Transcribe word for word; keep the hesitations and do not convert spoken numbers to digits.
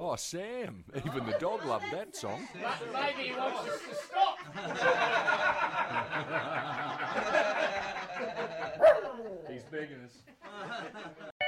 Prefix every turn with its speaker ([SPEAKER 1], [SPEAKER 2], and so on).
[SPEAKER 1] Oh, Sam. Even the dog loved that song.
[SPEAKER 2] Maybe he wants us to stop.
[SPEAKER 1] He's begging us.